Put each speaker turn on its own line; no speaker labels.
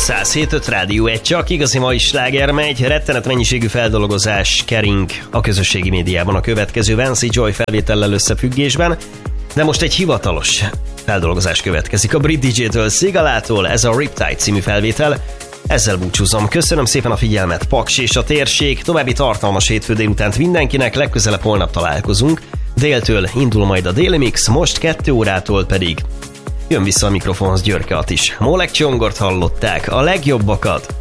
107.5 Rádió 1, csak igazi mai sláger megy, rettenet mennyiségű feldolgozás kering a közösségi médiában a következő Vancy Joy felvétellel összefüggésben, de most egy hivatalos feldolgozás következik a brit DJ-től, Sigalától, ez a Riptide című felvétel. Ezzel búcsúzom, köszönöm szépen a figyelmet, Paks és a térség, további tartalmas hétfő délutánt mindenkinek, legközelebb holnap találkozunk, déltől indul majd a Déli Mix, most 2 órától pedig jön vissza a mikrofonhoz Györke Attis. Molek Csongort hallották, a legjobbakat.